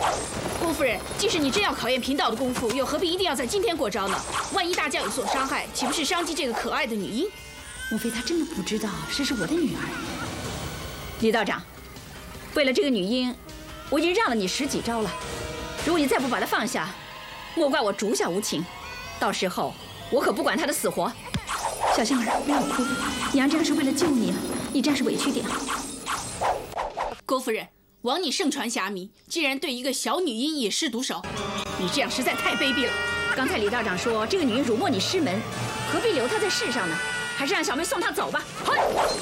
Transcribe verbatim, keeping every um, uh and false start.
郭夫人，即使你真要考验贫道的功夫，又何必一定要在今天过招呢？万一大将有所伤害，岂不是伤及这个可爱的女婴？ 莫非他真的不知道这是我的女儿？ 李道长，为了这个女婴，我已经让了你十几招了。如果你再不把她放下，莫怪我主下无情。到时候我可不管她的死活。 小香儿，不要哭，娘这样是为了救你啊，你暂时委屈点。 郭夫人，枉你盛传虾米，竟然对一个小女婴也施毒手，你这样实在太卑鄙了。 刚才李道长说这个女婴辱没你师门，何必留她在世上呢？还是让小妹送她走吧。嗨！